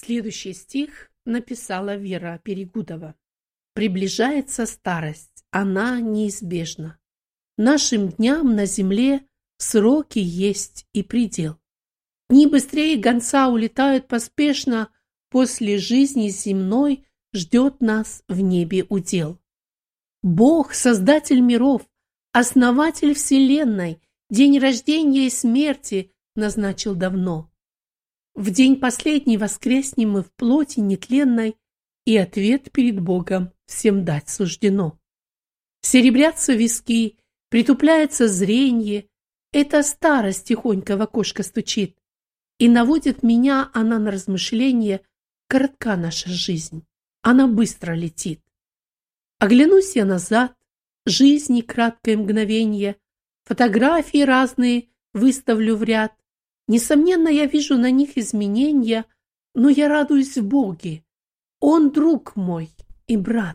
Следующий стих написала Вера Перегудова. Приближается старость, она неизбежна. Нашим дням на земле сроки есть и предел. Дни быстрее гонца улетают поспешно, после жизни земной ждет нас в небе удел. Бог, создатель миров, основатель вселенной, день рождения и смерти назначил давно. В день последний воскреснем мы в плоти нетленной, и ответ перед Богом всем дать суждено. Серебрятся виски, притупляется зрение, эта старость тихонько в окошко стучит, и наводит меня она на размышление: коротка наша жизнь, она быстро летит. Оглянусь я назад, жизни краткое мгновенье, фотографии разные выставлю в ряд. Несомненно, я вижу на них изменения, но я радуюсь в Боге. Он друг мой и брат.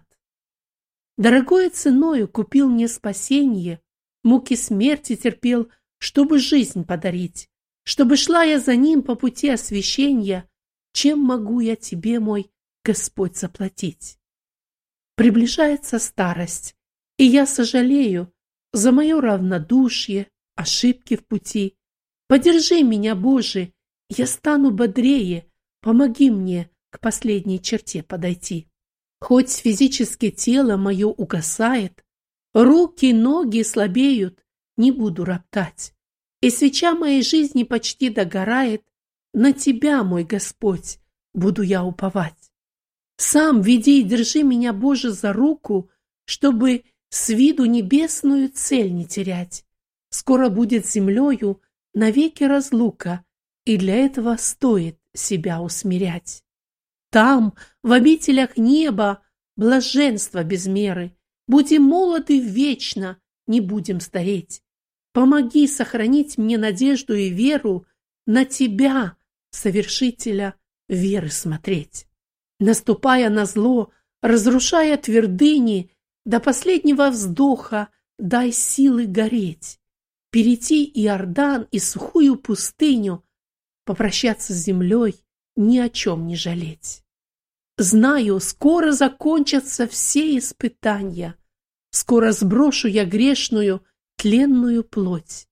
Дорогою ценою купил мне спасение, муки смерти терпел, чтобы жизнь подарить, чтобы шла я за ним по пути освящения. Чем могу я тебе, мой Господь, заплатить? Приближается старость, и я сожалею за мое равнодушие, ошибки в пути. Подержи меня, Боже, я стану бодрее, помоги мне к последней черте подойти. Хоть физически тело мое угасает, руки, ноги слабеют, не буду роптать, и свеча моей жизни почти догорает, на Тебя, мой Господь, буду я уповать. Сам веди и держи меня, Боже, за руку, чтобы с виду небесную цель не терять. Скоро будет землею навеки разлука, и для этого стоит себя усмирять. Там, в обителях неба, блаженство без меры. Будем молоды вечно, не будем стареть. Помоги сохранить мне надежду и веру, на Тебя, совершителя веры, смотреть. Наступая на зло, разрушая твердыни, до последнего вздоха дай силы гореть, перейти Иордан и сухую пустыню, попрощаться с землей, ни о чем не жалеть. Знаю, скоро закончатся все испытания, скоро сброшу я грешную, тленную плоть.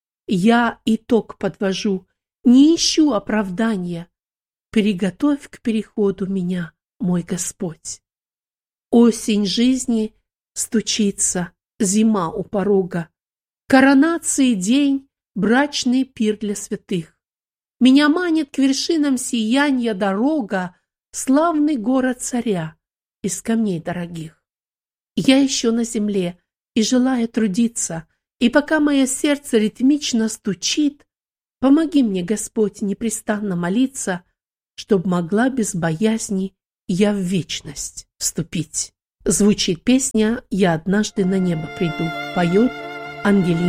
Я итог подвожу, не ищу оправдания. Приготовь к переходу меня, мой Господь. Осень жизни стучится, зима у порога. Коронации день, брачный пир для святых. Меня манит к вершинам сияния дорога, славный город царя из камней дорогих. Я еще на земле и желаю трудиться, и пока мое сердце ритмично стучит, помоги мне, Господь, непрестанно молиться, чтоб могла без боязни я в вечность вступить. Звучит песня «Я однажды на небо приду», поет Ангелина.